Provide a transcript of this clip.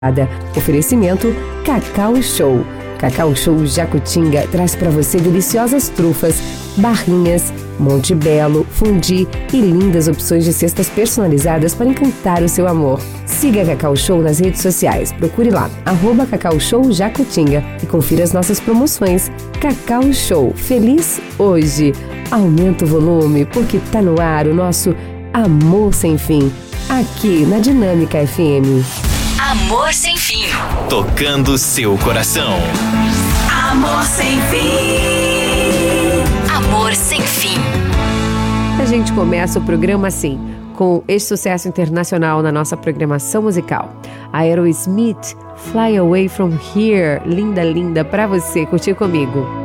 Oferecimento Cacau Show. Cacau Show Jacutinga traz para você deliciosas trufas, barrinhas, Monte Belo, fundi e lindas opções de cestas personalizadas para encantar o seu amor. Siga a Cacau Show nas redes sociais. Procure lá, @Cacau Show Jacutinga e confira as nossas promoções. Cacau Show, feliz hoje. Aumenta o volume porque tá no ar o nosso Amor Sem Fim, aqui na Dinâmica FM. Amor Sem Fim. Tocando seu coração. Amor Sem Fim. Amor Sem Fim. A gente começa o programa assim, com este sucesso internacional na nossa programação musical. Aerosmith, Fly Away From Here. Linda, linda, pra você curtir comigo.